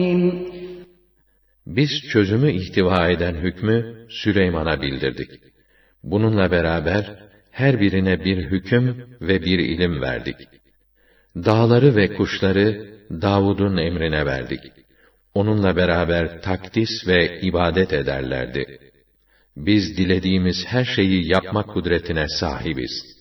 Biz çözümü ihtiva eden hükmü Süleyman'a bildirdik. Bununla beraber her birine bir hüküm ve bir ilim verdik. Dağları ve kuşları Davud'un emrine verdik. Onunla beraber takdis ve ibadet ederlerdi. Biz dilediğimiz her şeyi yapma kudretine sahibiz.